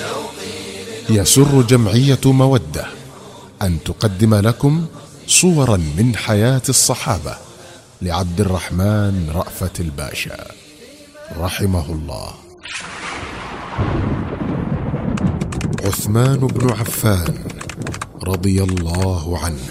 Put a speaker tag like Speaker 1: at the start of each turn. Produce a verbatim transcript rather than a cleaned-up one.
Speaker 1: يسر جمعية مودة أن تقدم لكم صورا من حياة الصحابة لعبد الرحمن رأفت الباشا رحمه الله. عثمان بن عفان رضي الله عنه